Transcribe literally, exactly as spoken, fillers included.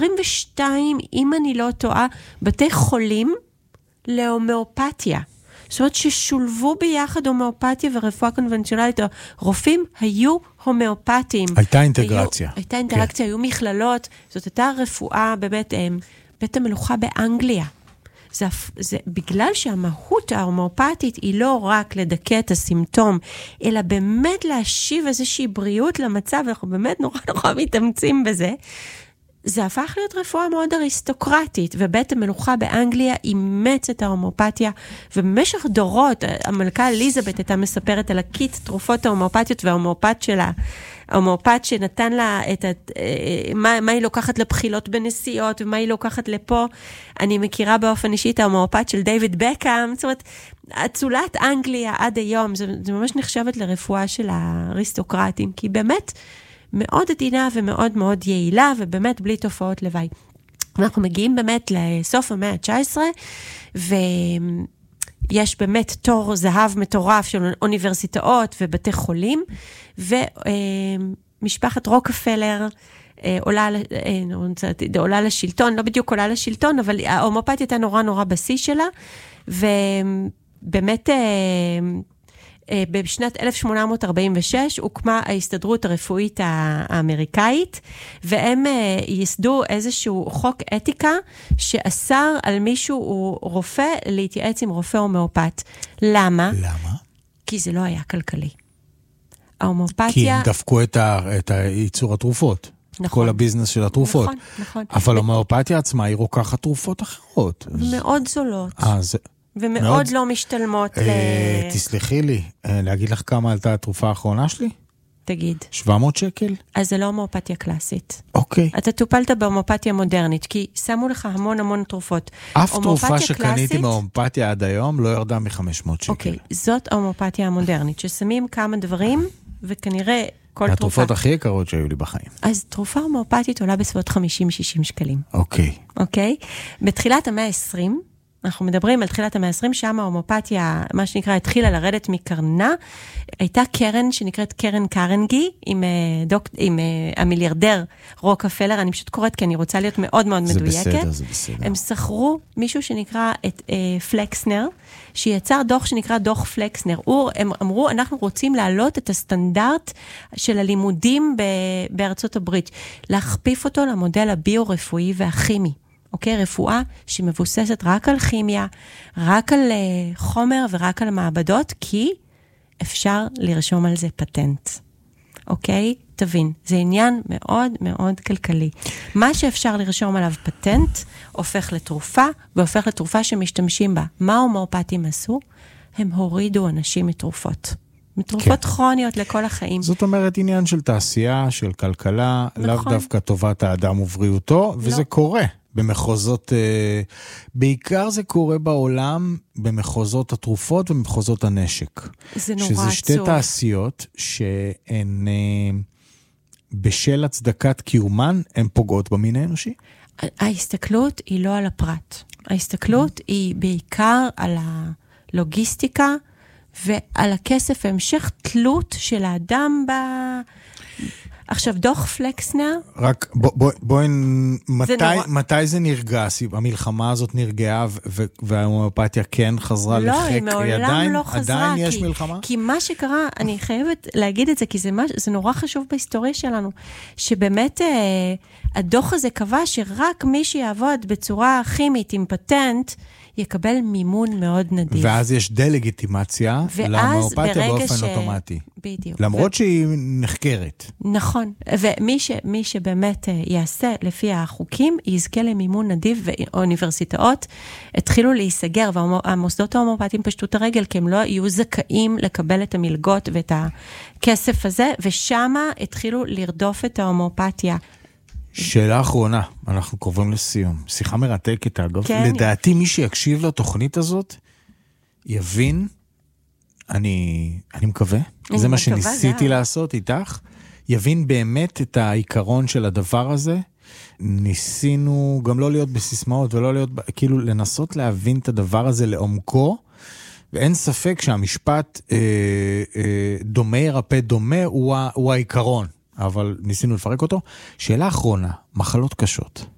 עשרים ושתיים, אם אני לא טועה, בתי חולים להומאופתיה. זאת אומרת ששולבו ביחד הומאופתיה ורפואה קונבנציונלית. רופאים היו הומאופתיים. הייתה אינטגרציה. היו, הייתה אינטגרציה, כן. היו מכללות. זאת הייתה רפואה באמת, בית המלוכה באנגליה. זה, זה, בגלל שהמהות ההומאופתית היא לא רק לדכא את הסימפטום, אלא באמת להשיב איזושהי בריאות למצב, אנחנו באמת נורא נורא מתאמצים בזה, זה הפך להיות רפואה מאוד אריסטוקרטית, ובית המלוכה באנגליה אימץ את ההומאופתיה, ובמשך דורות, המלכה אליזבת הייתה מספרת על הקיט תרופות ההומאופתיות, וההומאופת שלה, ההומאופת שנתן לה את, מה, מה היא לוקחת לבחילות בנסיעות, ומה היא לוקחת לפה, אני מכירה באופן אישית ההומאופת של דיוויד בקאם, זאת אומרת, אצולת אנגליה עד היום, זה, זה ממש נחשבת לרפואה של האריסטוקרטים, כי באמת, מאוד עדינה ומאוד מאוד יעילה, ובאמת בלי תופעות לוואי. אנחנו מגיעים באמת לסוף המאה ה-תשע עשרה, ויש באמת תור זהב מטורף של אוניברסיטאות ובתי חולים, ומשפחת רוקפלר עולה, עולה לשלטון, לא בדיוק עולה לשלטון, אבל ההומאופתיה הייתה נורא נורא בשיא שלה, ובאמת בשנת אלף שמונה מאות ארבעים ושש הוקמה ההסתדרות הרפואית האמריקאית, והם ייסדו איזשהו חוק אתיקה שאסר על מישהו הוא רופא להתייעץ עם רופא הומאופת. למה? למה? כי זה לא היה כלכלי. ההומאופתיה... כי הם דפקו את, ה, את הייצור התרופות. נכון. כל הביזנס של התרופות. נכון, נכון. אבל ההומאופתיה עצמה היא רוקחת תרופות אחרות. מאוד זולות. אה, זה... ומאוד מאוד... לא משתלמות אה, ל... תסלחי לי, אה, להגיד לך כמה עלתה התרופה האחרונה שלי? תגיד. שבע מאות שקל? אז זה לא הומאופתיה קלאסית. אוקיי. אתה טופלת בהומאופתיה מודרנית, כי שמו לך המון המון תרופות. אף תרופה שקניתי מהומאופתיה עד היום לא ירדה מ-חמש מאות שקל. אוקיי, זאת ההומאופתיה המודרנית, ששמים כמה דברים, וכנראה כל תרופה... התרופות הכי יקרות שהיו לי בחיים. אז תרופה הומאופתית עולה בסביבות חמישים שישים שקלים. אוקיי. אוקיי? בתחילת המאה ה-עשרים, אנחנו מדברים על תחילת המאה ה-עשרים, שם ההומאופתיה, מה שנקרא, התחילה לרדת מקרנה. הייתה קרן שנקראת קרן קרנגי, עם, דוק, עם המיליארדר רוקפלר, אני פשוט קוראת כי אני רוצה להיות מאוד מאוד מדויקת. זה בסדר, זה בסדר. הם שכרו מישהו שנקרא את אה, פלקסנר, שיצר דוח שנקרא דוח פלקסנר. הוא, הם אמרו, אנחנו רוצים להעלות את הסטנדרט של הלימודים ב, בארצות הברית, להכפיף אותו למודל הביו-רפואי והכימי. אוקיי, רפואה שמבוססת רק על כימיה, רק על uh, חומר ורק על מעבדות, כי אפשר לרשום על זה פטנט. אוקיי? תבין, זה עניין מאוד מאוד כלכלי. מה שאפשר לרשום עליו פטנט, הופך לתרופה, והופך לתרופה שמשתמשים בה. מה ההומאופתים עשו? הם הורידו אנשים מתרופות. מתרופות כן. כרוניות לכל החיים. זאת אומרת, עניין של תעשייה, של כלכלה, נכון. לאו דווקא טובת האדם ובריאותו, וזה לא. קורה. במחוזות, בעיקר זה קורה בעולם, במחוזות התרופות ובמחוזות הנשק. זה נורא עצוב. שזה שתי תעשיות שהן, בשל הצדקת קיומן, הן פוגעות במין האנושי. ההסתכלות היא לא על הפרט. ההסתכלות היא בעיקר על הלוגיסטיקה, ועל הכסף, המשך תלות של האדם ב... עכשיו, דוח פלקסנר... רק בוא, בוא, בואי, מתי, מתי זה נרגע? המלחמה הזאת נרגעה, וההומאופתיה כן חזרה לא, לחק? היא מעולם עדיין, לא חזרה. עדיין יש כי, מלחמה? כי מה שקרה, אני חייבת להגיד את זה, כי זה, מה, זה נורא חשוב בהיסטוריה שלנו, שבאמת אה, הדוח הזה קבע שרק מי שיעבוד בצורה כימית עם פטנט, יקבל מימון מאוד נדיב. ואז יש דלגיטימציה להומאופתיה באופן ש... אוטומטי. בדיוק. למרות ו... שהיא נחקרת. נכון. ומי ש... מי שבאמת יעשה לפי החוקים, יזכה למימון נדיב, ואוניברסיטאות התחילו להיסגר, והמוסדות ההומאופתיים פשטו את הרגל, כי הם לא יהיו זכאים לקבל את המלגות ואת הכסף הזה, ושמה התחילו לרדוף את ההומאופתיה. שאלה אחרונה, אנחנו קרובים לסיום. שיחה מרתקת, אגב. כן. לדעתי, מי שיקשיב לתוכנית הזאת, יבין, אני, אני מקווה, אני זה מה שניסיתי זה. לעשות איתך, יבין באמת את העיקרון של הדבר הזה. ניסינו גם לא להיות בסיסמאות, ולא להיות, כאילו, לנסות להבין את הדבר הזה לעומקו, ואין ספק שהמשפט אה, אה, דומה ירפא דומה הוא, הוא העיקרון. אבל ניסינו לפרק אותו. שאלה אחרונה, מחלות קשות.